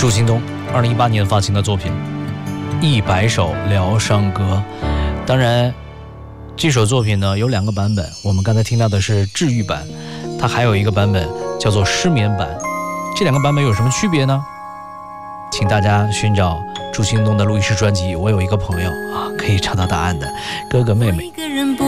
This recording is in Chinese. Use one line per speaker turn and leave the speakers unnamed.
祝新东2018年发行的作品《100首疗伤歌》。当然这首作品呢有2个版本，我们刚才听到的是治愈版，它还有一个版本叫做失眠版。这2个版本有什么区别呢？请大家寻找祝新东的录音室专辑，我有一个朋友啊，可以找到答案的，哥哥妹妹。